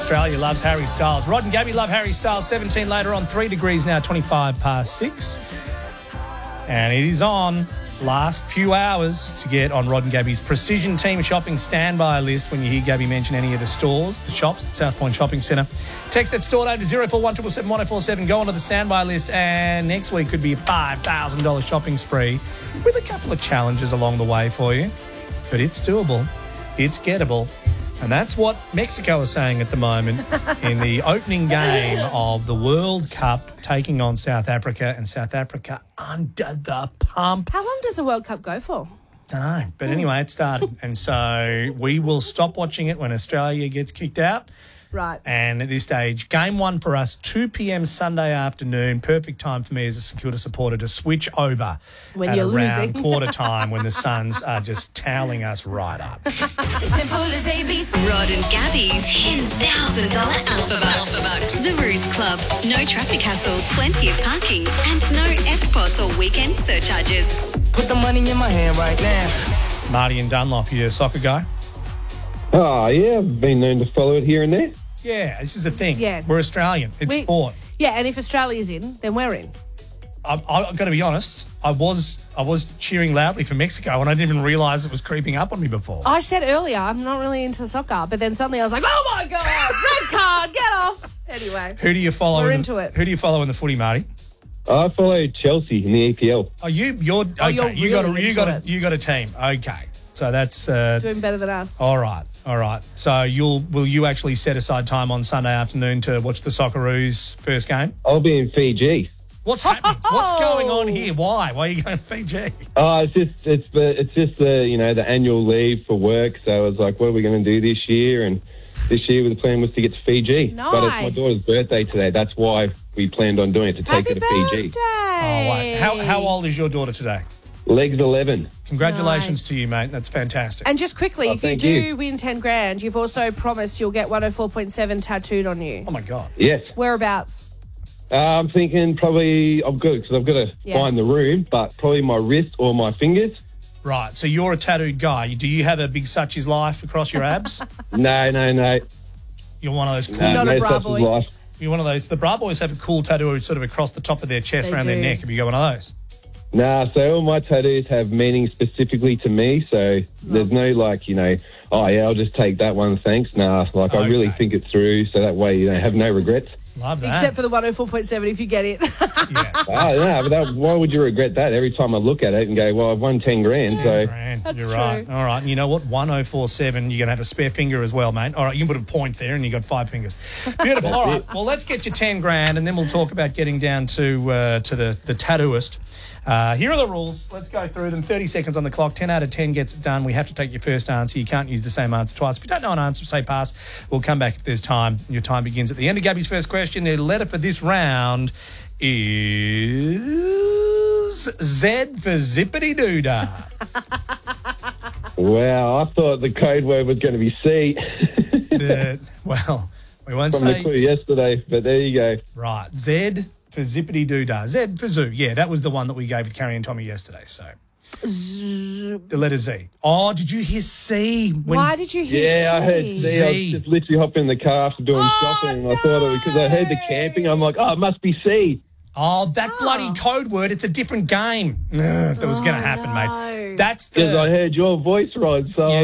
Australia loves Harry Styles. Rod and Gabby love Harry Styles. 17 later on, 3 degrees now, 25 past 6. And it is on last few hours to get on Rod and Gabby's Precision Team Shopping standby list when you hear Gabby mention any of the stores, the shops at South Point Shopping Centre. Text that store name to 0417 777 1047. Go onto the standby list, and next week could be a $5,000 shopping spree with a couple of challenges along the way for you. But it's doable. It's gettable. And that's what Mexico is saying at the moment in the opening game of the World Cup, taking on South Africa, and South Africa under the pump. How long does the World Cup go for? Don't know. But anyway, it started. And so we will stop watching it when Australia gets kicked out. Right. And at this stage, game one for us, 2 p.m. Sunday afternoon. Perfect time for me as a St Kilda supporter to switch over when at you're around losing. quarter time when the Suns are just toweling us right up. Simple as ABC. Rod and Gabby's $10,000 Alpha Bucks. The Ruse Club. No traffic hassles, plenty of parking, and no EFTPOS or weekend surcharges. Put the money in my hand right now. Marty and Dunlop, you a soccer guy? Oh, yeah, I've been known to follow it here and there. Yeah, this is the thing. Yeah. We're Australian. It's sport. Yeah, and if Australia's in, then we're in. I've got to be honest, I was cheering loudly for Mexico and I didn't even realise it was creeping up on me before. I said earlier I'm not really into soccer, but then suddenly I was like, oh my God, red card, get off. Anyway. Who do you follow? We're into it. Who do you follow in the footy, Marty? I follow Chelsea in the EPL. Oh, you're okay. you're really you got a team. Okay. So that's doing better than us. All right. So will you actually set aside time on Sunday afternoon to watch the Socceroos first game? I'll be in Fiji. What's happening? What's going on here? Why are you going to Fiji? Oh, it's just the annual leave for work. So I was like, what are we going to do this year? And this year the plan was to get to Fiji. Nice. But it's my daughter's birthday today. That's why we planned on doing it, to take her to Fiji. Oh, wait. How old is your daughter today? Legs 11. Congratulations Nice. to you, mate. That's fantastic. And just quickly, if you thank do you. win 10 grand, you've also promised you'll get 104.7 tattooed on you. Oh, my God. Yes. Whereabouts? I'm thinking probably I've got to find the room, but probably my wrist or my fingers. Right. So you're a tattooed guy. Do you have a big such is life across your abs? No. You're one of those cool... You're not a no bra such boy. is life. You're one of those... The bra boys have a cool tattoo sort of across the top of their chest, They around their do. neck. Have you got one of those? Nah, so all my tattoos have meaning specifically to me, so there's no oh yeah, I'll just take that one, thanks. Nah, I really Okay. think it through, so that way you have no regrets. Love that. Except for the 104.7 if you get it. Yeah. Oh, no, but why would you regret that? Every time I look at it and go, well, I've won 10 grand, so... Grand. That's You're true. right. All right. And you know what? 1047, you're going to have a spare finger as well, mate. All right, you can put a point there and you got 5 fingers. Beautiful. All right. Well, let's get you 10 grand and then we'll talk about getting down to the tattooist. Here are the rules. Let's go through them. 30 seconds on the clock. 10 out of 10 gets it done. We have to take your first answer. You can't use the same answer twice. If you don't know an answer, say pass. We'll come back if there's time. Your time begins at the end of Gabby's first question. The letter for this round is Z for zippity doodah. Wow, I thought the code word was going to be C. Well, we won't From the say... clue yesterday, but there you go. Right. Z for zippity doodah. Z for zoo. Yeah, that was the one that we gave with Carrie and Tommy yesterday. So the letter Z. Oh, did you hear C? Why did you hear Yeah, I heard C? C. I was just literally hopping in the car after doing shopping, and I thought it was because I heard the camping. I'm like, oh, it must be C. Oh, that bloody code word. It's a different game. That was going to happen, no. mate. That's Because I the... heard your voice, Rod, so